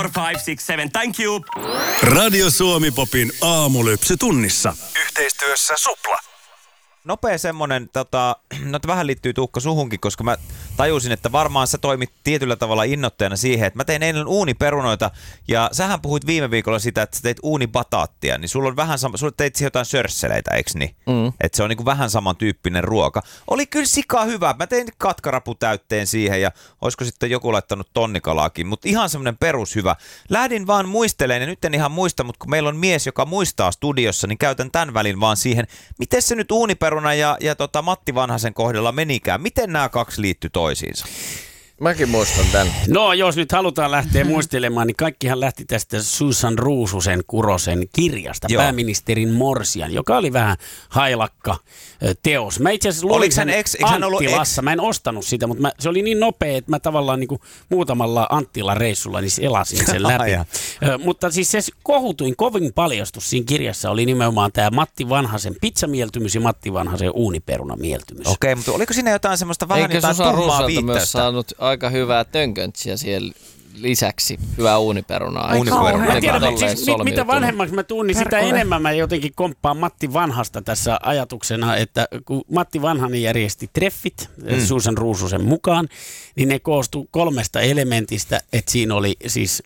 5, 6, 7, thank you. Radio Suomi Popin aamulypsy tunnissa. Yhteistyössä Supla. Nopea semmonen, no vähän liittyy Tuukka suhunkin, koska mä tajusin, että varmaan sä toimit tietyllä tavalla innoittajana siihen, että mä tein eilen uuniperunoita ja sähän puhuit viime viikolla sitä, että sä teit uunibataattia, niin sulla on vähän sulla teit siihen jotain sörsseleitä, eikö niin? Että se on niinku vähän samantyyppinen ruoka. Oli kyllä sika hyvä, mä tein katkaraputäytteen siihen ja olisiko sitten joku laittanut tonnikalaakin, mutta ihan semmoinen perushyvä. Lähdin vaan muistelemaan ja nyt en ihan muista, mutta kun meillä on mies, joka muistaa studiossa, niin käytän tämän välin vaan siihen, miten se nyt uuniperuna ja Matti Vanhasen kohdalla menikään. Miten nämä kaksi liittyy toisiinsa? Mäkin muistan tämän. No, jos nyt halutaan lähteä muistelemaan, niin kaikkihan lähti tästä Susan Ruususen Kurosen kirjasta, Joo. Pääministerin morsian, joka oli vähän hailakka teos. Mä itse asiassa luin sen Anttilassa. Mä en ostanut sitä, mutta se oli niin nopea, että mä tavallaan niin kuin muutamalla Anttila-reissulla niin elasin sen läpi. Mutta siis se kovin paljastus siinä kirjassa oli nimenomaan tämä Matti Vanhasen pizzamieltymys ja Matti Vanhasen uuniperunamieltymys. Okei, mutta oliko siinä jotain semmoista vähän Eikö jotain Susan tummaa Ruuselta myös viittausta? saanut aika hyvää tönköntsiä siellä lisäksi? Hyvää uuniperunaa. Mä tiedän, siis mitä vanhemmaksi mä tuun, niin sitä enemmän mä jotenkin komppaan Matti Vanhasta tässä ajatuksena, että kun Matti Vanhanen järjesti treffit Susan Ruususen mukaan, niin ne koostui 3 elementistä, että siinä oli siis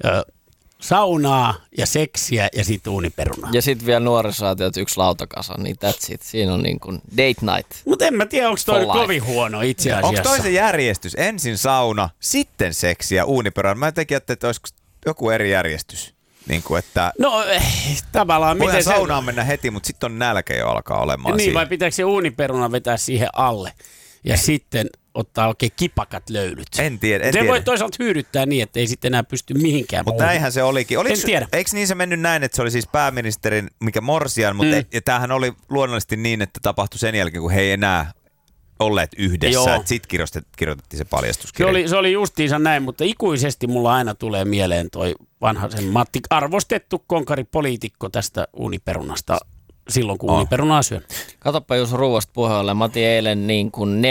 saunaa ja seksiä ja sitten uuniperunaa. Ja sitten vielä nuorisoaatiot 1 lautakasa, niin that's it. Siinä on niin kuin date night. Mutta en mä tiedä, onko toi kovin huono itse asiassa. Onko toisen järjestys? Ensin sauna, sitten seksi ja uuniperuna. Mä jotenkin ajattelin, että olisiko joku eri järjestys. Niin kuin, että no tavallaan miten saunaan mennä heti, mutta sitten on nälkä jo alkaa olemaan niin, siinä. vai pitääkö se uuniperuna vetää siihen alle ja sitten ottaa oikein kipakat löylyt? En tiedä. Se voi toisaalta hyödyttää niin, että ei sitten enää pysty mihinkään. Mutta näinhän se olikin. En tiedä. Eikö niin se mennyt näin, että se oli siis pääministerin, mikä morsian, mutta ja tämähän oli luonnollisesti niin, että tapahtui sen jälkeen, kun he ei enää olleet yhdessä. Sitten kirjoitettiin se paljastuskirja. Se oli justiinsa näin, mutta ikuisesti mulla aina tulee mieleen toi Vanhasen Matti, arvostettu konkaripoliitikko tästä uuniperunasta silloin, kun uuniperunaa syön. Katoppa jos ruuasta puheelle. Mä otin eilen niin kuin